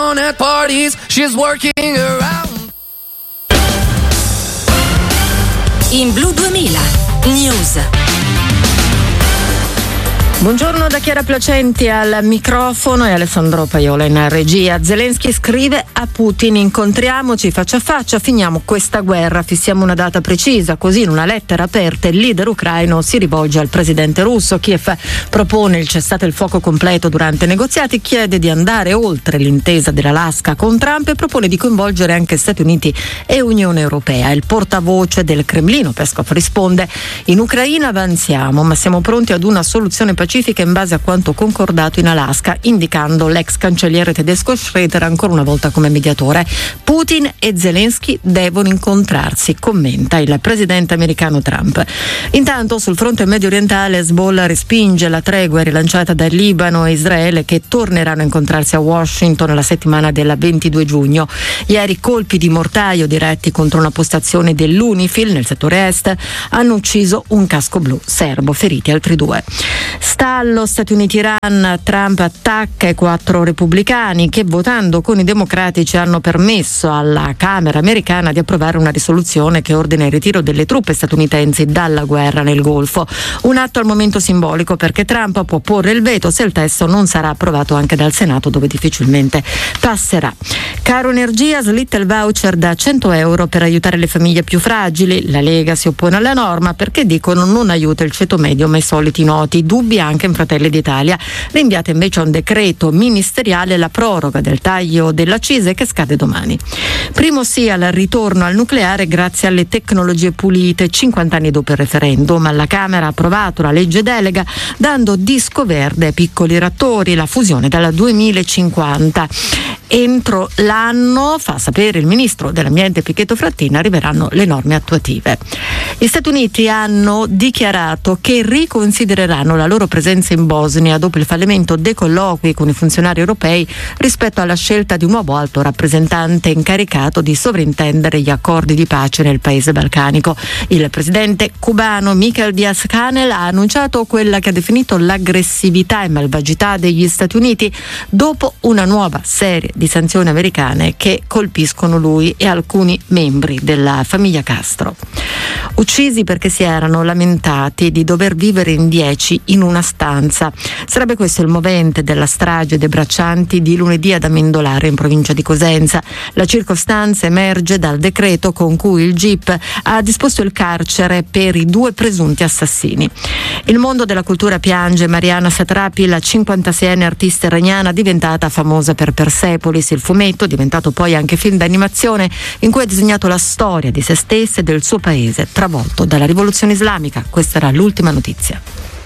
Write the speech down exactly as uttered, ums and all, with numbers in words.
on at parties, she's working around. In Blu duemila News. Buongiorno da Chiara Placenti al microfono e Alessandro Paiola in regia. Zelensky scrive a Putin: incontriamoci faccia a faccia, finiamo questa guerra, fissiamo una data precisa. Così in una lettera aperta il leader ucraino si rivolge al presidente russo. Kiev propone il cessate il fuoco completo durante i negoziati, chiede di andare oltre l'intesa dell'Alaska con Trump e propone di coinvolgere anche Stati Uniti e Unione Europea. Il portavoce del Cremlino Peskov risponde: in Ucraina avanziamo, ma siamo pronti ad una soluzione pacifica in base a quanto concordato in Alaska, indicando l'ex cancelliere tedesco Schröder ancora una volta come mediatore. Putin e Zelensky devono incontrarsi, commenta il presidente americano Trump. Intanto sul fronte medio orientale Hezbollah respinge la tregua rilanciata da Libano e Israele, che torneranno a incontrarsi a Washington la settimana del ventidue giugno. Ieri colpi di mortaio diretti contro una postazione dell'Unifil nel settore est hanno ucciso un casco blu serbo, feriti altri due. Stallo Stati Uniti-Iran, Trump attacca i quattro repubblicani che, votando con i democratici, hanno permesso alla Camera americana di approvare una risoluzione che ordina il ritiro delle truppe statunitensi dalla guerra nel Golfo. Un atto al momento simbolico, perché Trump può porre il veto se il testo non sarà approvato anche dal Senato, dove difficilmente passerà. Caro energia, slitta il voucher da cento euro per aiutare le famiglie più fragili. La Lega si oppone alla norma perché dicono non aiuta il ceto medio ma i soliti noti. Dubbi anche in Fratelli d'Italia. Rinviata invece a un decreto ministeriale la proroga del taglio dell'accise che scade domani. Primo sì al ritorno al nucleare grazie alle tecnologie pulite. cinquanta anni dopo il referendum, alla Camera ha approvato la legge delega dando disco verde ai piccoli reattori, la fusione dal duemilacinquanta. Entro l'anno, fa sapere il ministro dell'ambiente Pichetto Fratin, arriveranno le norme attuative. Gli Stati Uniti hanno dichiarato che riconsidereranno la loro presenza in Bosnia dopo il fallimento dei colloqui con i funzionari europei rispetto alla scelta di un nuovo alto rappresentante incaricato di sovrintendere gli accordi di pace nel paese balcanico. Il presidente cubano Miguel Díaz-Canel ha annunciato quella che ha definito l'aggressività e malvagità degli Stati Uniti dopo una nuova serie di sanzioni americane che colpiscono lui e alcuni membri della famiglia Castro. Uccisi perché si erano lamentati di dover vivere in dieci in una stanza. Sarebbe questo il movente della strage dei braccianti di lunedì ad Amendolare, in provincia di Cosenza. La circostanza emerge dal decreto con cui il G I P ha disposto il carcere per i due presunti assassini. Il mondo della cultura piange Mariana Satrapi, la cinquantaseienne artista iraniana diventata famosa per Persepolis, il fumetto diventato poi anche film d'animazione in cui ha disegnato la storia di se stessa e del suo paese travolto dalla rivoluzione islamica. Questa era l'ultima notizia.